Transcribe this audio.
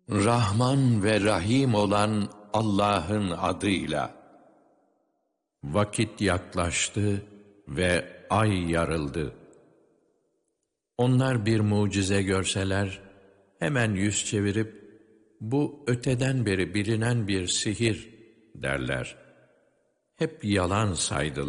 Rahman ve Rahim olan Allah'ın adıyla. Vakit yaklaştı ve ay yarıldı. Onlar bir mucize görseler, hemen yüz çevirip, bu öteden beri bilinen bir sihir derler. Hep yalan saydılar.